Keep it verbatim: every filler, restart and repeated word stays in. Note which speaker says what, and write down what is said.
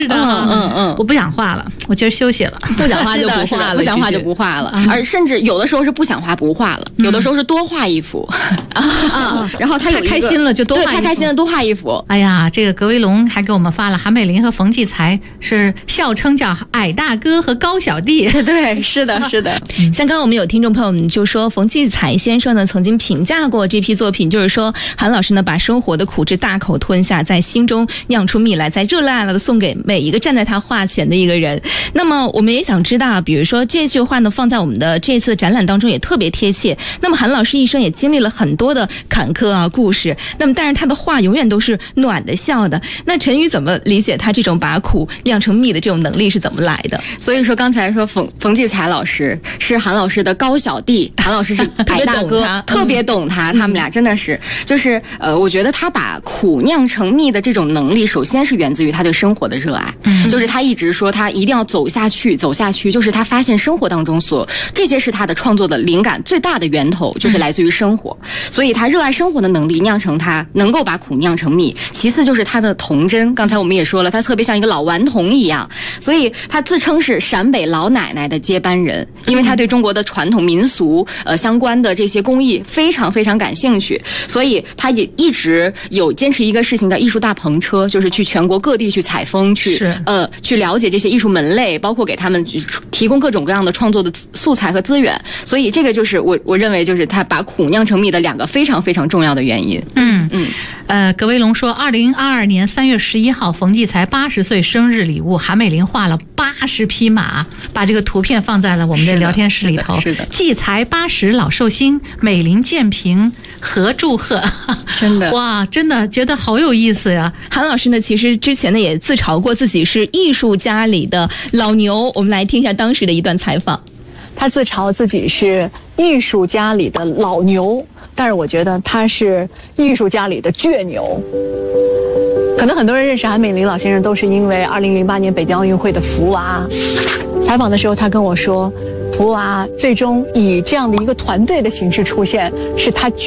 Speaker 1: 是的，嗯嗯嗯，我不想画了，我今儿休息了，
Speaker 2: 不想画就不画了，
Speaker 3: 不想画就不画了，而甚至有的时候是不想画不画了，嗯、有的时候是多画一幅啊、嗯，然后他有一个
Speaker 1: 太开心了就多画一幅，
Speaker 3: 对，太开心了多画一幅。
Speaker 1: 哎呀，这个格维龙还给我们发了韩美林和冯骥才是笑称叫矮大哥和高小弟，
Speaker 3: 对，是的，是的。
Speaker 2: 像刚刚我们有听众朋友们就说，冯骥才先生呢曾经评价过这批作品，就是说韩老师呢把生活的苦汁大口吞下，在心中酿出蜜来，再热辣辣的送给每一个站在他画前的一个人。那么我们也想知道，比如说这句话呢放在我们的这次展览当中也特别贴切。那么韩老师一生也经历了很多的坎坷啊故事，那么但是他的画永远都是暖的笑的。那陈宇怎么理解他这种把苦酿成蜜的这种能力是怎么来的？
Speaker 3: 所以说刚才说冯冯骥才老师是韩老师的高小弟，韩老师是矮大哥，特别懂他，他们俩真的是就是呃，我觉得他把苦酿成蜜的这种能力，首先是源自于他对生活的热爱，嗯、就是他一直说他一定要走下去，走下去，就是他发现生活当中所这些是他的创作的灵感最大的源头，就是来自于生活，嗯、所以他热爱生活的能力酿成他能够把苦酿成蜜。其次就是他的童真，刚才我们也说了，他特别像一个老顽童一样，所以他自称是陕北老奶奶的接班人，因为他对中国的传统民俗呃相关的这些工艺非常非常感兴趣，所以他也一直有坚持一个事情叫艺术大篷车，就是去全国各地去采风，去呃去了解这些艺术门类，包括给他们提供各种各样的创作的素材和资源。所以这个就是我我认为就是他把苦酿成蜜的两个非常非常重要的原因。
Speaker 1: 嗯嗯，呃，葛维龙说，二零二二年三月十一号，冯骥才八十岁生日礼物，韩美林画了八十匹马，把这个图片放在了我们的聊天室里头。
Speaker 3: 是的，
Speaker 1: 骥才八十老寿星，美林健平何祝贺，
Speaker 3: 真的
Speaker 1: 哇，真的觉得好有意思呀。
Speaker 2: 韩老师呢，其实之前呢也自嘲过自己是艺术家里的老牛，我们来听一下当时的一段采访。
Speaker 4: 他自嘲自己是艺术家里的老牛，但是我觉得他是艺术家里的倔牛。可能很多人认识韩美林老先生都是因为二零零八年北京奥运会的福娃。采访的时候他跟我说，福娃最终以这样的一个团队的形式出现，是他